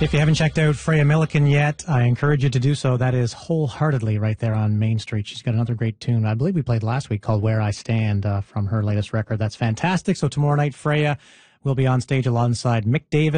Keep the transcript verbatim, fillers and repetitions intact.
If you haven't checked out Freya Milliken yet, I encourage you to do so. That is Wholeheartedly right there on Main Street. She's got another great tune. I believe we played last week called Where I Stand uh, from her latest record. That's fantastic. So tomorrow night, Freya will be on stage alongside Mick Davis.